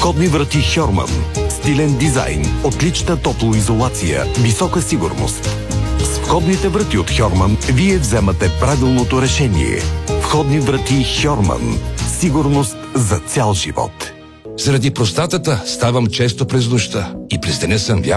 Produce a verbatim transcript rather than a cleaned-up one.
Входни врати Хьорман. Стилен дизайн, отлична топлоизолация, висока сигурност. С входните врати от Хьорман вие вземате правилното решение. Входни врати Хьорман. Сигурност за цял живот. Заради простатата ставам често през нощта и през деня съм вял.